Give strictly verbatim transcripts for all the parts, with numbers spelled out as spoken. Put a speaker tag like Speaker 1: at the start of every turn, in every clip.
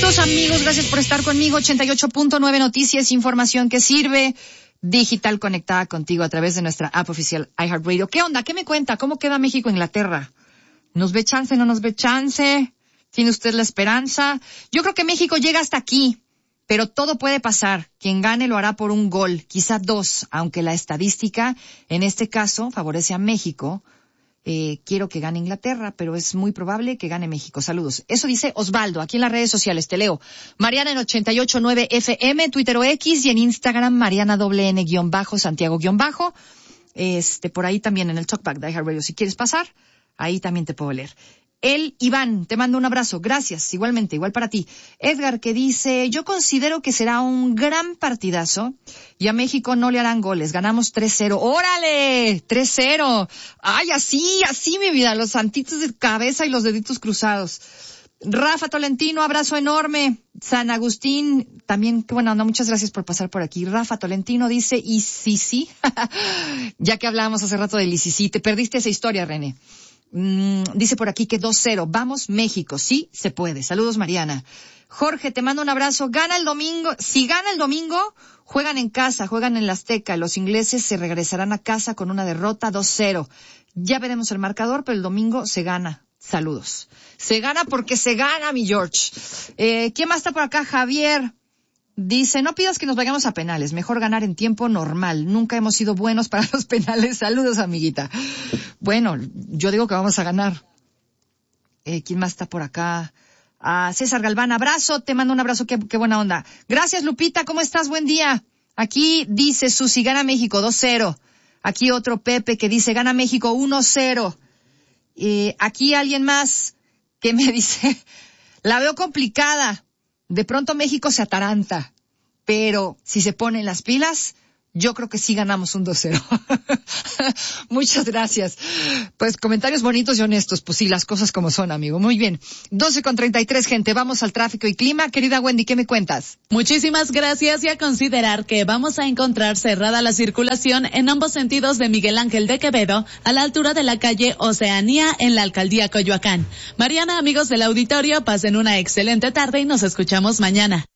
Speaker 1: minutos, amigos. Gracias por estar conmigo. ochenta y ocho punto nueve Noticias, información que sirve. Digital conectada contigo a través de nuestra app oficial iHeartRadio. ¿Qué onda? ¿Qué me cuenta? ¿Cómo queda México, Inglaterra? ¿Nos ve chance? ¿No nos ve chance? ¿Tiene usted la esperanza? Yo creo que México llega hasta aquí, pero todo puede pasar. Quien gane lo hará por un gol, quizá dos, aunque la estadística en este caso favorece a México. Eh, quiero que gane Inglaterra, pero es muy probable que gane México. Saludos. Eso dice Osvaldo, aquí en las redes sociales, te leo. Mariana en ochenta y ocho punto nueve F M, Twitter o X, y en Instagram, Mariana doble N guión bajo, Santiago guión bajo. Este, por ahí también en el Talkback de iHeartRadio, si quieres pasar, ahí también te puedo leer. El Iván, te mando un abrazo. Gracias, igualmente, igual para ti. Edgar, que dice, yo considero que será un gran partidazo y a México no le harán goles. Ganamos tres cero. ¡Órale! tres cero. Ay, así, así mi vida, los santitos de cabeza y los deditos cruzados. Rafa Tolentino, abrazo enorme. San Agustín, también, qué buena onda, muchas gracias por pasar por aquí. Rafa Tolentino dice, y sí, sí, ya que hablábamos hace rato del y sí, sí, te perdiste esa historia, René. Mm, dice por aquí que dos cero. Vamos, México. Sí, se puede. Saludos, Mariana. Jorge, te mando un abrazo. Gana el domingo. Si gana el domingo, juegan en casa, juegan en la Azteca. Los ingleses se regresarán a casa con una derrota dos cero. Ya veremos el marcador, pero el domingo se gana. Saludos. Se gana porque se gana, mi George. Eh, ¿quién más está por acá? Javier. Dice, no pidas que nos vayamos a penales, mejor ganar en tiempo normal. Nunca hemos sido buenos para los penales. Saludos, amiguita. Bueno, yo digo que vamos a ganar. Eh, ¿Quién más está por acá? Ah, César Galván, abrazo, te mando un abrazo, qué, qué buena onda. Gracias, Lupita, ¿cómo estás? Buen día. Aquí dice Susi, gana México dos cero. Aquí otro Pepe que dice, gana México uno cero. Eh, aquí alguien más que me dice, la veo complicada. De pronto México se ataranta, pero si se ponen las pilas, yo creo que sí ganamos un dos cero. Muchas gracias. Pues comentarios bonitos y honestos, pues sí, las cosas como son, amigo. Muy bien. doce con treinta y tres, gente. Vamos al tráfico y clima. Querida Wendy, ¿qué me cuentas?
Speaker 2: Muchísimas gracias, y a considerar que vamos a encontrar cerrada la circulación en ambos sentidos de Miguel Ángel de Quevedo a la altura de la calle Oceanía en la alcaldía Coyoacán. Mariana, amigos del auditorio, pasen una excelente tarde y nos escuchamos mañana.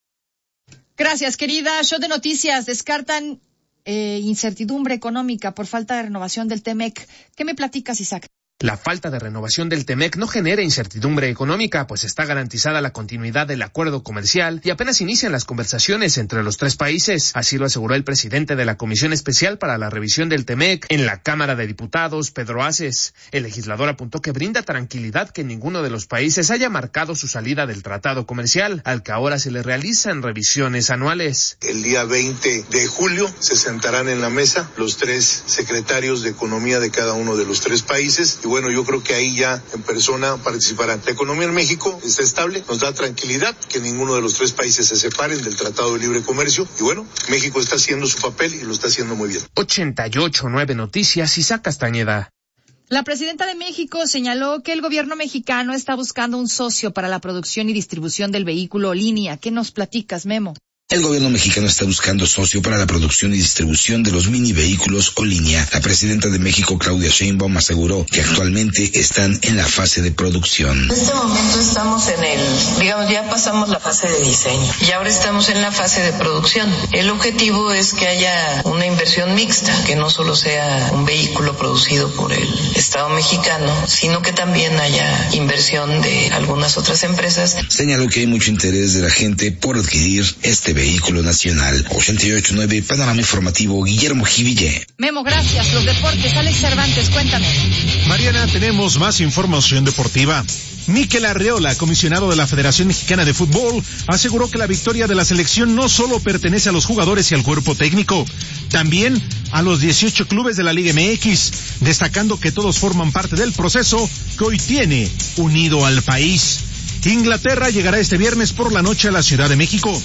Speaker 1: Gracias, querida. Show de noticias. Descartan eh, incertidumbre económica por falta de renovación del T M E C. ¿Qué me platicas, Isaac?
Speaker 3: La falta de renovación del T M E C no genera incertidumbre económica, pues está garantizada la continuidad del acuerdo comercial y apenas inician las conversaciones entre los tres países. Así lo aseguró el presidente de la Comisión Especial para la Revisión del T M E C en la Cámara de Diputados, Pedro Aces. El legislador apuntó que brinda tranquilidad que ninguno de los países haya marcado su salida del tratado comercial, al que ahora se le realizan revisiones anuales.
Speaker 4: El día veinte de julio se sentarán en la mesa los tres secretarios de Economía de cada uno de los tres países. Y bueno, yo creo que ahí ya en persona participarán. La economía en México está estable, nos da tranquilidad que ninguno de los tres países se separen del Tratado de Libre Comercio. Y bueno, México está haciendo su papel y lo está haciendo muy bien.
Speaker 3: ochenta y ocho punto nueve Noticias, Isaac Castañeda.
Speaker 1: La presidenta de México señaló que el gobierno mexicano está buscando un socio para la producción y distribución del vehículo Línea. ¿Qué nos platicas, Memo?
Speaker 5: El gobierno mexicano está buscando socio para la producción y distribución de los mini vehículos o línea. La presidenta de México, Claudia Sheinbaum, aseguró que actualmente están en la fase de producción.
Speaker 6: En este momento estamos en el, digamos, ya pasamos la fase de diseño y ahora estamos en la fase de producción. El objetivo es que haya una inversión mixta, que no solo sea un vehículo producido por el Estado mexicano, sino que también haya inversión de algunas otras empresas.
Speaker 5: Señaló que hay mucho interés de la gente por adquirir este vehículo nacional. ochenta y ocho punto nueve Panorama Informativo, Guillermo Jiville.
Speaker 1: Memo, gracias. Los deportes, Alex Cervantes, cuéntame.
Speaker 7: Mariana, tenemos más información deportiva. Mikel Arreola, comisionado de la Federación Mexicana de Fútbol, aseguró que la victoria de la selección no solo pertenece a los jugadores y al cuerpo técnico, también a los dieciocho clubes de la Liga M X, destacando que todos forman parte del proceso que hoy tiene unido al país. Inglaterra llegará este viernes por la noche a la Ciudad de México.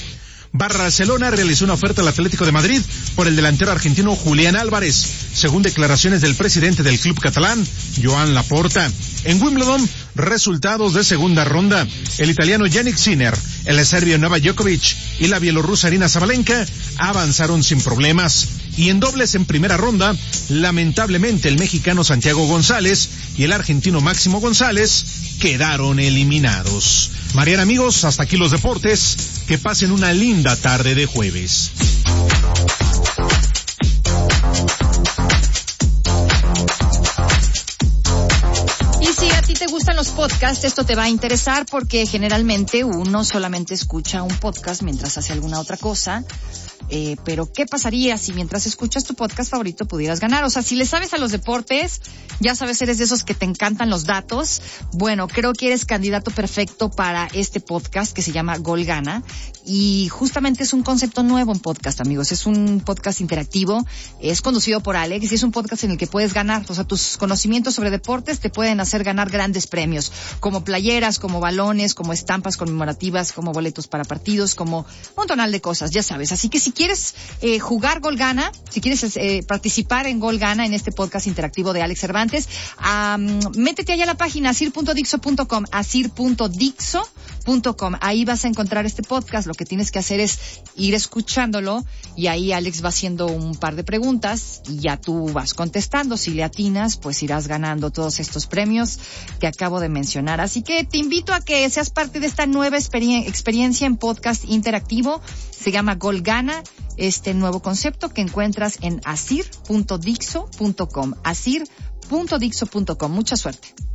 Speaker 7: Barcelona realizó una oferta al Atlético de Madrid por el delantero argentino Julián Álvarez, según declaraciones del presidente del club catalán, Joan Laporta. En Wimbledon, resultados de segunda ronda. El italiano Jannik Sinner, el serbio Novak Djokovic y la bielorrusa Arina Sabalenka avanzaron sin problemas. Y en dobles en primera ronda, lamentablemente el mexicano Santiago González y el argentino Máximo González quedaron eliminados. Mariana, amigos, hasta aquí los deportes. Que pasen una linda tarde de jueves.
Speaker 1: Si a ti te gustan los podcasts, esto te va a interesar porque generalmente uno solamente escucha un podcast mientras hace alguna otra cosa. Eh, pero ¿qué pasaría si mientras escuchas tu podcast favorito pudieras ganar? O sea, si le sabes a los deportes, ya sabes, eres de esos que te encantan los datos. Bueno, creo que eres candidato perfecto para este podcast que se llama Gol Gana. Y justamente es un concepto nuevo en podcast, amigos. Es un podcast interactivo, es conducido por Alex y es un podcast en el que puedes ganar. O sea, tus conocimientos sobre deportes te pueden hacer ganar grandes premios, como playeras, como balones, como estampas conmemorativas, como boletos para partidos, como un tonal de cosas, ya sabes. Así que si quieres eh, jugar Gol Gana, si quieres eh, participar en Gol Gana, en este podcast interactivo de Alex Cervantes, um, métete allá a la página asir punto dixo punto com, asir punto dixo punto com. Ahí vas a encontrar este podcast. Lo que tienes que hacer es ir escuchándolo y ahí Alex va haciendo un par de preguntas y ya tú vas contestando. Si le atinas, pues irás ganando todos estos premios que acabo de mencionar. Así que te invito a que seas parte de esta nueva experien- experiencia en podcast interactivo. Se llama Gol Gana, este nuevo concepto que encuentras en asir punto dixo punto com, asir punto dixo punto com. Mucha suerte.